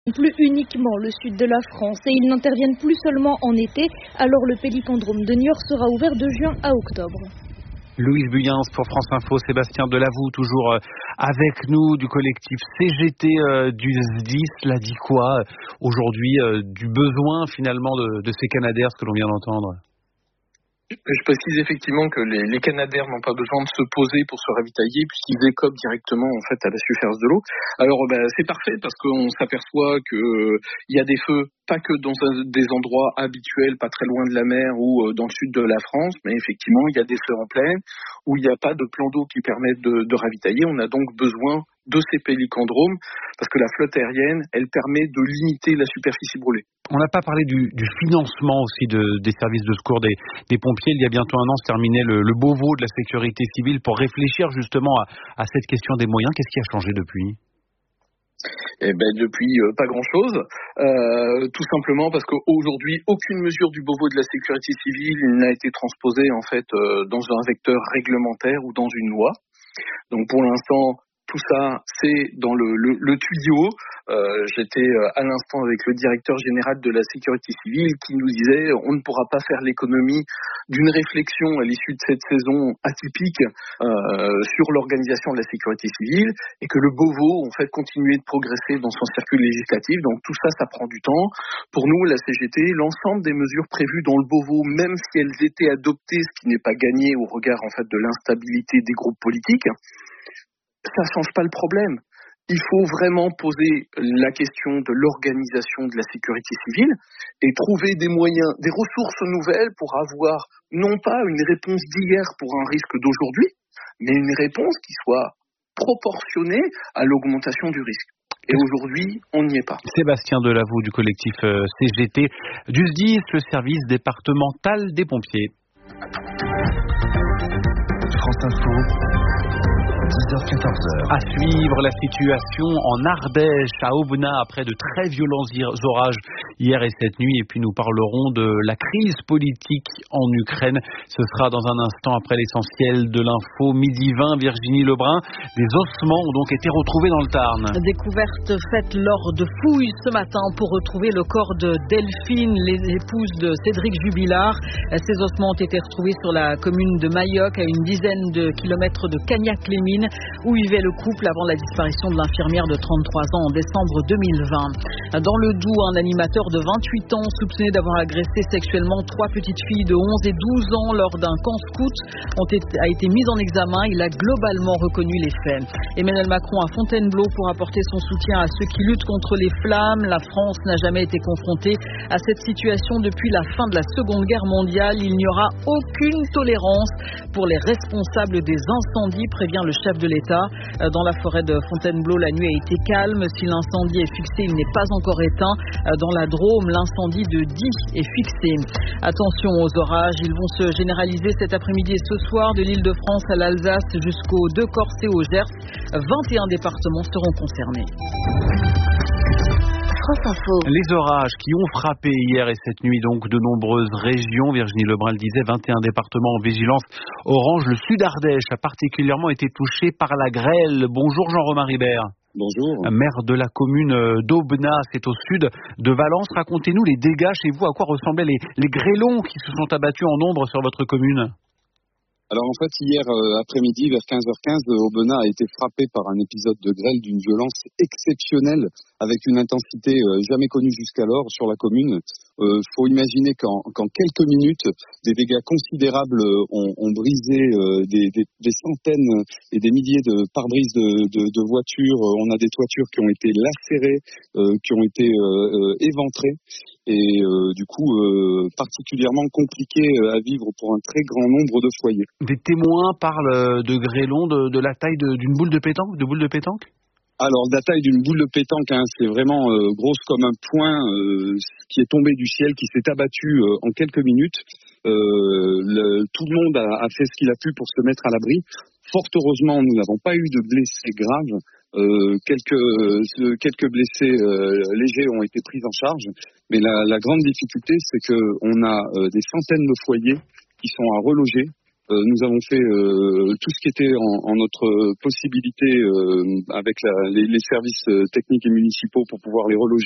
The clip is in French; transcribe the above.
Plus uniquement le sud de la France et ils n'interviennent plus seulement en été, alors le Pélicandrome de Niort sera ouvert de juin à octobre. Louise Buyens pour France Info, Sébastien Delavoux toujours avec nous du collectif CGT du SDIS. Cela dit quoi aujourd'hui du besoin finalement de ces Canadaires, ce que l'on vient d'entendre? Je précise effectivement que les Canadaires n'ont pas besoin de se poser pour se ravitailler puisqu'ils écopent directement en fait à la surface de l'eau. Alors c'est parfait parce qu'on s'aperçoit que il y a des feux pas que dans des endroits habituels, pas très loin de la mer ou dans le sud de la France, mais effectivement il y a des feux en plaine où il n'y a pas de plan d'eau qui permettent de ravitailler. On a donc besoin de ces pélicandromes parce que la flotte aérienne, elle permet de limiter la superficie brûlée. On n'a pas parlé du financement aussi des services de secours des pompiers. Il y a bientôt un an se terminait le Beauvau de la sécurité civile pour réfléchir justement à cette question des moyens. Qu'est-ce qui a changé depuis ? Depuis pas grand-chose, tout simplement parce qu'aujourd'hui aucune mesure du Beauvau de la sécurité civile n'a été transposée en fait dans un vecteur réglementaire ou dans une loi. Donc pour l'instant tout ça, c'est dans le tuyau. J'étais à l'instant avec le directeur général de la sécurité civile qui nous disait on ne pourra pas faire l'économie d'une réflexion à l'issue de cette saison atypique sur l'organisation de la sécurité civile et que le Beauvau, en fait, continuait de progresser dans son circuit législatif. Donc tout ça, ça prend du temps. Pour nous, la CGT, l'ensemble des mesures prévues dans le Beauvau, même si elles étaient adoptées, ce qui n'est pas gagné au regard en fait de l'instabilité des groupes politiques, ça change pas le problème. Il faut vraiment poser la question de l'organisation de la sécurité civile et trouver des moyens, des ressources nouvelles pour avoir non pas une réponse d'hier pour un risque d'aujourd'hui, mais une réponse qui soit proportionnée à l'augmentation du risque. Et aujourd'hui, on n'y est pas. Sébastien Delavoux du collectif CGT du SDIS, le service départemental des pompiers. France Info. 10h-14h. À suivre la situation en Ardèche, à Aubenas, après de très violents orages hier et cette nuit. Et puis nous parlerons de la crise politique en Ukraine. Ce sera dans un instant après l'essentiel de l'info. Midi 20, Virginie Lebrun. Des ossements ont donc été retrouvés dans le Tarn. Découverte faite lors de fouilles ce matin pour retrouver le corps de Delphine, l'épouse de Cédric Jubilard. Ces ossements ont été retrouvés sur la commune de Mayoc, à une dizaine de kilomètres de Cagnac-les-Mines, où vivait le couple avant la disparition de l'infirmière de 33 ans en décembre 2020. Dans le Doubs, un animateur de 28 ans soupçonné d'avoir agressé sexuellement 3 petites filles de 11 et 12 ans lors d'un camp scout a été mis en examen. Il a globalement reconnu les faits. Emmanuel Macron à Fontainebleau pour apporter son soutien à ceux qui luttent contre les flammes. La France n'a jamais été confrontée à cette situation depuis la fin de la Seconde Guerre mondiale. Il n'y aura aucune tolérance pour les responsables des incendies, prévient le chef de l'État. Dans la forêt de Fontainebleau, la nuit a été calme. Si l'incendie est fixé, il n'est pas encore éteint. Dans la Drôme, l'incendie de Die est fixé. Attention aux orages, ils vont se généraliser cet après-midi et ce soir de l'Île-de-France à l'Alsace jusqu'aux Deux-Corses et au Gers. 21 départements seront concernés. Les orages qui ont frappé hier et cette nuit donc de nombreuses régions. Virginie Lebrun le disait, 21 départements en vigilance orange. Le sud Ardèche a particulièrement été touché par la grêle. Bonjour Jean-Romain Ribert. Bonjour. Maire de la commune d'Aubenas, c'est au sud de Valence. Racontez-nous les dégâts chez vous, à quoi ressemblaient les grêlons qui se sont abattus en nombre sur votre commune. Alors en fait, hier après-midi, vers 15h15, Aubenas a été frappé par un épisode de grêle d'une violence exceptionnelle, avec une intensité jamais connue jusqu'alors sur la commune. Faut imaginer qu'en quelques minutes, des dégâts considérables ont brisé des centaines et des milliers de pare-brises de voitures. On a des toitures qui ont été lacérées, qui ont été éventrées. Et du coup, particulièrement compliqué à vivre pour un très grand nombre de foyers. Des témoins parlent de grêlons de la taille d'une boule de pétanque, Alors, la taille d'une boule de pétanque, c'est vraiment grosse comme un poing qui est tombé du ciel, qui s'est abattu en quelques minutes. Tout le monde a fait ce qu'il a pu pour se mettre à l'abri. Fort heureusement, nous n'avons pas eu de blessés graves. Quelques blessés légers ont été pris en charge. Mais la grande difficulté, c'est qu'on a des centaines de foyers qui sont à reloger. Nous avons fait tout ce qui était en notre possibilité avec les services techniques et municipaux pour pouvoir les reloger.